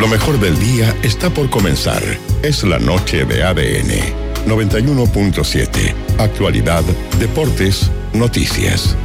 Lo mejor del día está por comenzar. Es la noche de ADN 91.7. Actualidad, deportes, noticias.